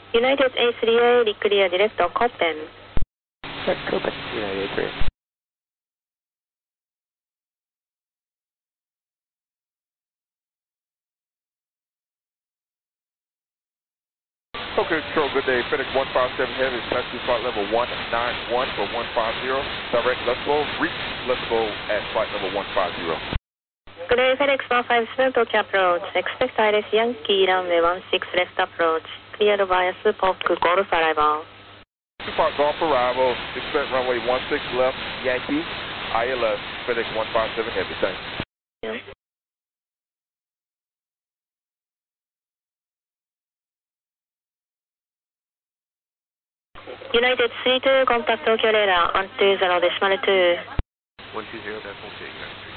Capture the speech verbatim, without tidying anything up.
United A three A, Reclear Director Copen. Copen, United A three. Okay, Control, good day. FedEx one five seven Heavy, taxi flight level one nine one for one five zero. Direct Let's-Go, reach Let's-Go at flight level one five zero. Good day, FedEx one five seven Tokyo approach. Expect I R S Yankee, runway one six left approach. Cleared via Superk Golf arrival. Superk Golf arrival, expect runway one six left, Yankee, I L S, FedEx one five seven Heavy, thanks. Yeah. United three two, contact Tokyo radar, one two zero decimal two. one two zero decimal two,